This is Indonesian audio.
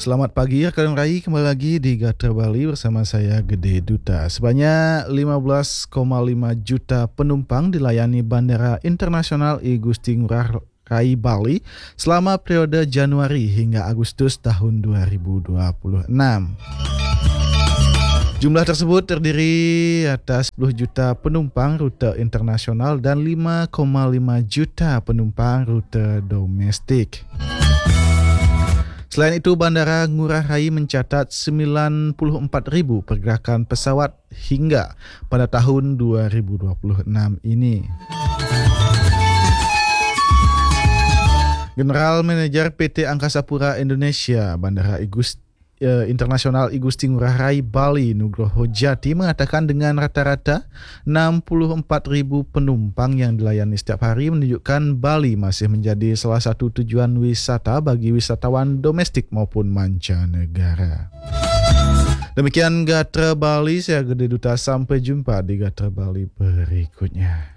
Selamat pagi rekan Rai, kembali lagi di Gatra Bali bersama saya Gede Duta. Sebanyak 15,5 juta penumpang dilayani Bandara Internasional I Gusti Ngurah Rai Bali selama periode Januari hingga Agustus tahun 2026. Jumlah tersebut terdiri atas 10 juta penumpang rute internasional dan 5,5 juta penumpang rute domestik. Selain itu, Bandara Ngurah Rai mencatat 94,000 pergerakan pesawat hingga pada tahun 2026 ini. General Manager PT Angkasa Pura Indonesia Bandara Internasional I Gusti Ngurah Rai Bali Nugroho Jati mengatakan dengan rata-rata 64.000 penumpang yang dilayani setiap hari menunjukkan Bali masih menjadi salah satu tujuan wisata bagi wisatawan domestik maupun mancanegara. Demikian Gatra Bali, saya Gede Duta, sampai jumpa di Gatra Bali berikutnya.